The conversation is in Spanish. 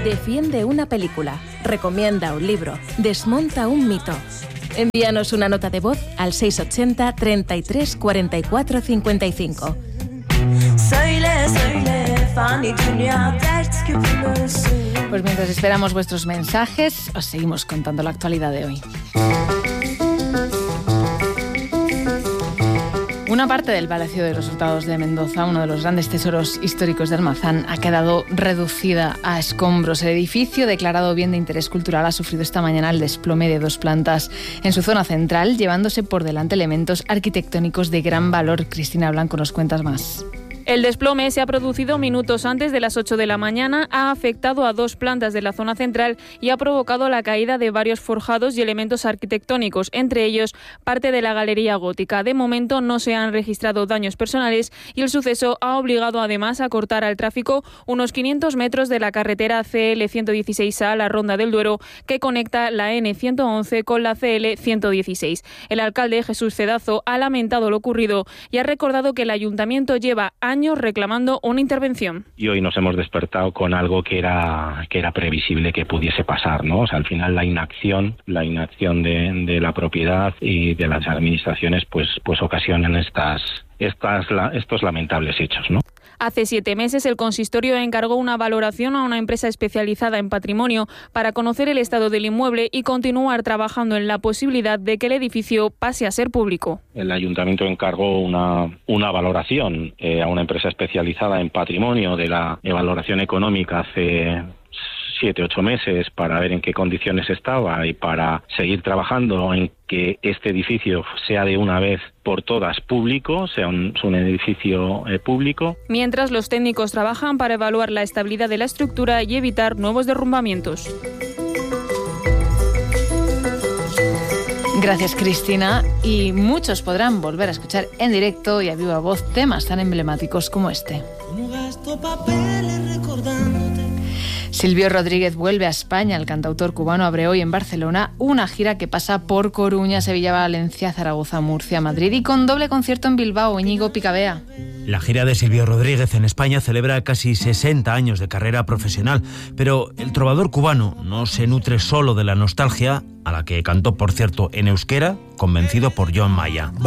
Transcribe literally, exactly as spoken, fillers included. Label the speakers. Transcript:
Speaker 1: Defiende una película, recomienda un libro, desmonta un mito. Envíanos una nota de voz al seis ochenta, treinta y tres, cuarenta y cuatro, cincuenta y cinco.
Speaker 2: Pues mientras esperamos vuestros mensajes, os seguimos contando la actualidad de hoy. Una parte del Palacio de los Hurtados de Mendoza, uno de los grandes tesoros históricos de Almazán, ha quedado reducida a escombros. El edificio, declarado bien de interés cultural, ha sufrido esta mañana el desplome de dos plantas en su zona central, llevándose por delante elementos arquitectónicos de gran valor. Cristina Blanco, nos cuentas más.
Speaker 3: El desplome se ha producido minutos antes de las ocho de la mañana, ha afectado a dos plantas de la zona central y ha provocado la caída de varios forjados y elementos arquitectónicos, entre ellos parte de la galería gótica. De momento no se han registrado daños personales y el suceso ha obligado además a cortar al tráfico unos quinientos metros de la carretera C L ciento dieciséis A, la Ronda del Duero, que conecta la N ciento once con la C L ciento dieciséis. El alcalde Jesús Cedazo ha lamentado lo ocurrido y ha recordado que el ayuntamiento lleva años reclamando una intervención.
Speaker 4: Y hoy nos hemos despertado con algo que era que era previsible que pudiese pasar, ¿no? O sea, al final la inacción, la inacción de, de la propiedad y de las administraciones, pues, pues ocasionan estas, estas, estos lamentables hechos, ¿no?
Speaker 3: Hace siete meses el consistorio encargó una valoración a una empresa especializada en patrimonio para conocer el estado del inmueble y continuar trabajando en la posibilidad de que el edificio pase a ser público.
Speaker 4: El ayuntamiento encargó una, una valoración eh, a una empresa especializada en patrimonio de la valoración económica hace siete, ocho meses para ver en qué condiciones estaba y para seguir trabajando en que este edificio sea de una vez por todas público, sea un, un edificio eh, público.
Speaker 3: Mientras los técnicos trabajan para evaluar la estabilidad de la estructura y evitar nuevos derrumbamientos.
Speaker 2: Gracias, Cristina. Y muchos podrán volver a escuchar en directo y a viva voz temas tan emblemáticos como este.
Speaker 5: No gasto papeles recordándote.
Speaker 2: Silvio Rodríguez vuelve a España. El cantautor cubano abre hoy en Barcelona una gira que pasa por Coruña, Sevilla, Valencia, Zaragoza, Murcia, Madrid y con doble concierto en Bilbao. Íñigo Picabea.
Speaker 6: La gira de Silvio Rodríguez en España celebra casi sesenta años de carrera profesional, pero el trovador cubano no se nutre solo de la nostalgia, a la que cantó, por cierto, en euskera, convencido por Joan Maya.